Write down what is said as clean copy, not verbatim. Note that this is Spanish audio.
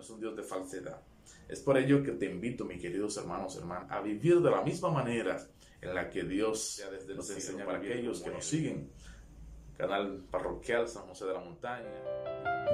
no es un Dios de falsedad. Es por ello que te invito, mis queridos hermanos, hermanas, a vivir de la misma manera en la que Dios nos enseña para aquellos que nos siguen. Canal Parroquial San José de la Montaña.